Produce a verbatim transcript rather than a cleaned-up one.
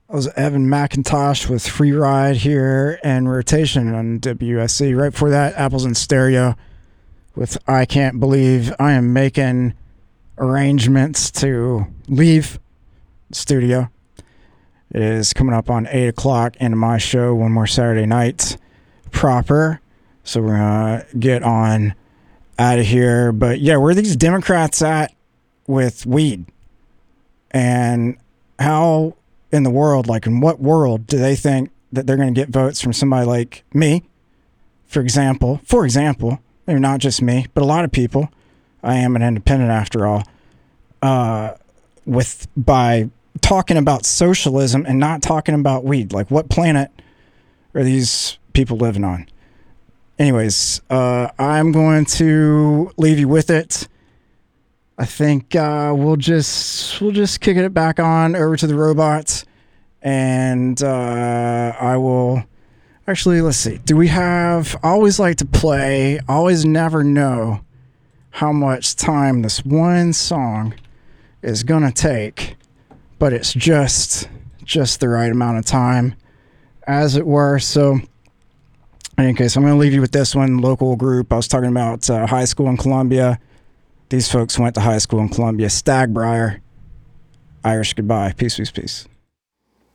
I was Evan McIntosh with Free Ride here and Rotation on W S C. Right before that, Apples in Stereo with I Can't Believe I Am Making Arrangements to Leave the Studio. It is coming up on eight o'clock into my show, one more Saturday night proper. So we're going to get on out of here. But yeah, where are these Democrats at with weed? And how in the world, like in what world do they think that they're going to get votes from somebody like me, for example, for example, maybe not just me, but a lot of people. I am an independent after all, uh, with by talking about socialism and not talking about weed. Like, what planet are these people living on? Anyways, uh, I'm going to leave you with it. I think uh, we'll just we'll just kick it back on over to the robots, and uh, I will actually let's see. Do we have? I always like to play. I always never know how much time this one song is gonna take, but it's just just the right amount of time, as it were. So, in any case, I'm gonna leave you with this one. Local group. I was talking about uh, high school in Columbia. These folks went to high school in Columbia. Stagbriar. Irish Goodbye. Peace, peace, peace.